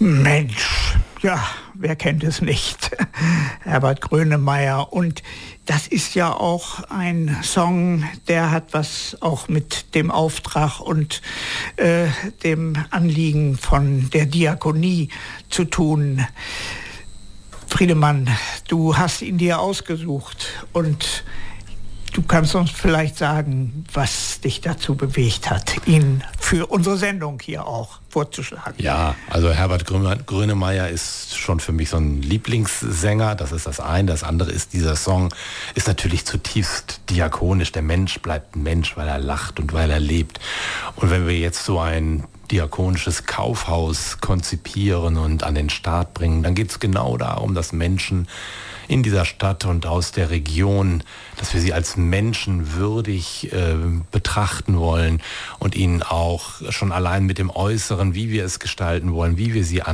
Mensch, ja, wer kennt es nicht? Herbert Grönemeyer. Und das ist ja auch ein Song, der hat was auch mit dem Auftrag und dem Anliegen von der Diakonie zu tun. Friedemann, du hast ihn dir ausgesucht und du kannst uns vielleicht sagen, was dich dazu bewegt hat, ihn für unsere Sendung hier auch vorzuschlagen. Ja, also Herbert Grönemeyer ist schon für mich so ein Lieblingssänger, das ist das eine. Das andere ist, dieser Song ist natürlich zutiefst diakonisch. Der Mensch bleibt ein Mensch, weil er lacht und weil er lebt. Und wenn wir jetzt so ein diakonisches Kaufhaus konzipieren und an den Start bringen, dann geht es genau darum, dass Menschen in dieser Stadt und aus der Region, dass wir sie als menschenwürdig betrachten wollen und ihnen auch schon allein mit dem Äußeren, wie wir es gestalten wollen, wie wir sie